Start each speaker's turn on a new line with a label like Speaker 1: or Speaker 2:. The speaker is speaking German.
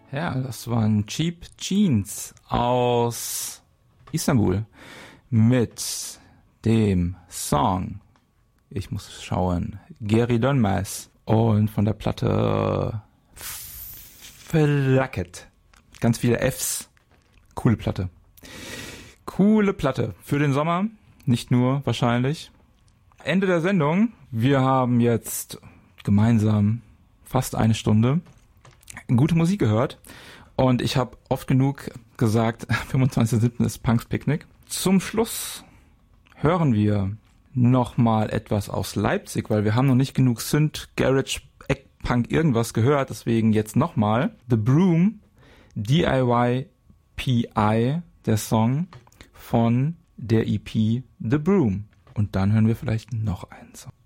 Speaker 1: Ja, das waren Cheap Jeans aus Istanbul mit dem Song, ich muss schauen, Geri Dönmez und von der Platte Flacket. Ganz viele Fs. Coole Platte. Coole Platte für den Sommer, nicht nur wahrscheinlich. Ende der Sendung. Wir haben jetzt gemeinsam fast eine Stunde gute Musik gehört und ich habe oft genug gesagt, 25.07. ist Punks Picknick. Zum Schluss hören wir nochmal etwas aus Leipzig, weil wir haben noch nicht genug Synth, Garage, Punk irgendwas gehört, deswegen jetzt nochmal The Broom, DIY PI, der Song von der EP The Broom. Und dann hören wir vielleicht noch einen Song.